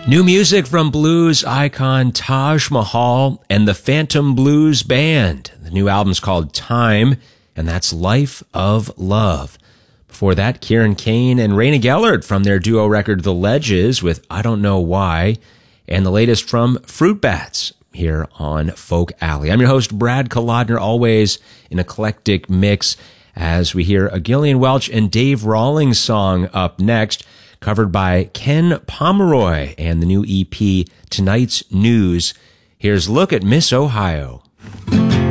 New music from blues icon Taj Mahal and the Phantom Blues Band. The new album's called Time, and that's Life of Love. Before that, Kieran Kane and Raina Gellert from their duo record The Ledges with I Don't Know Why, and the latest from Fruit Bats here on Folk Alley. I'm your host, Brad Kolodner, always an eclectic mix, as we hear a Gillian Welch and Dave Rawlings song up next, covered by Ken Pomeroy and the new EP, Tonight's News. Here's Look at Miss Ohio.